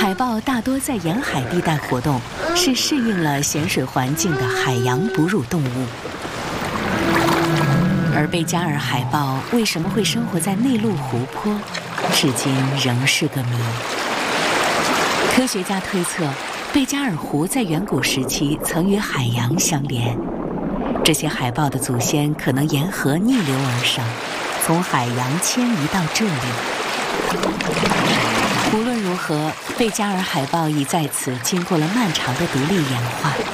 海豹大多在沿海地带活动，是适应了咸水环境的海洋哺乳动物。而贝加尔海豹为什么会生活在内陆湖泊，至今仍是个谜。科学家推测，贝加尔湖在远古时期曾与海洋相连，这些海豹的祖先可能沿河逆流而上，从海洋迁移到这里。无论如何，贝加尔海豹已在此经过了漫长的独立演化。